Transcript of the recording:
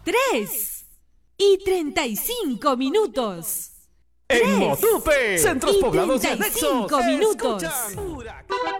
3:35. En Motupe, Centros Poblados y Anexos. 35 minutos. Escuchan.